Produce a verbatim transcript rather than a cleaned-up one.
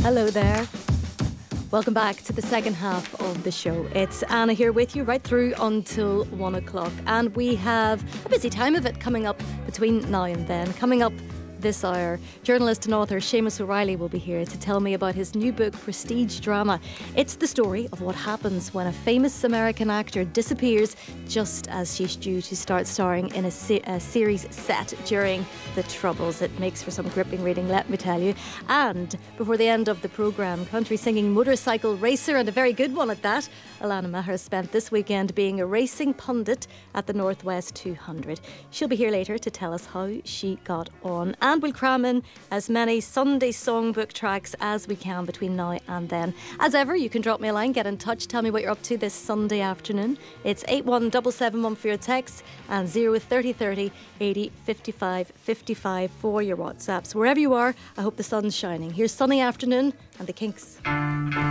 Hello there. Welcome back to the second half of the show. It's Anna here with you right through until one o'clock. And we have a busy time of it coming up between now and then. Coming up this hour, journalist and author Seamus O'Reilly will be here to tell me about his new book, Prestige Drama. It's the story of what happens when a famous American actor disappears just as she's due to start starring in a, se- a series set during the Troubles. It makes for some gripping reading, let me tell you. And before the end of the programme, country singing motorcycle racer, and a very good one at that, Alana Maher spent this weekend being a racing pundit at the Northwest two hundred. She'll be here later to tell us how she got on. And we'll cram in as many Sunday songbook tracks as we can between now and then. As ever, you can drop me a line, get in touch, tell me what you're up to this Sunday afternoon. It's eight one seven seven one for your texts and zero thirty thirty eighty fifty-five fifty-five for your WhatsApps. Wherever you are, I hope the sun's shining. Here's Sunny Afternoon and the Kinks.